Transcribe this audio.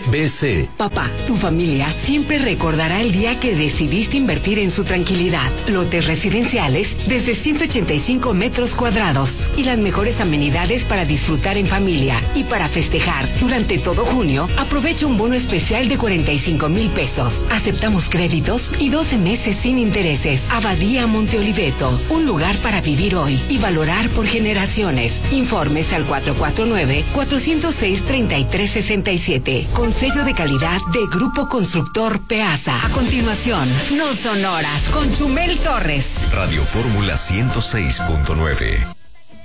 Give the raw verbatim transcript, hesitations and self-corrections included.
B C. Papá, tu familia siempre recordará el día que decidiste invertir en su tranquilidad. Lotes residenciales desde ciento ochenta y cinco metros cuadrados y las mejores amenidades para disfrutar en familia. Y para festejar, durante todo junio, aprovecha un bono especial de cuarenta y cinco mil pesos. Aceptamos créditos y doce meses sin intereses. Abadía Monte Oliveto, un lugar para vivir hoy y valorar por generaciones. Informes al cuatro cuatro nueve, cuatro cero seis, tres tres seis siete. Con sello de calidad de Grupo Constructor Peasa. A continuación, No Son Horas con Chumel Torres. Radio Fórmula ciento seis punto nueve.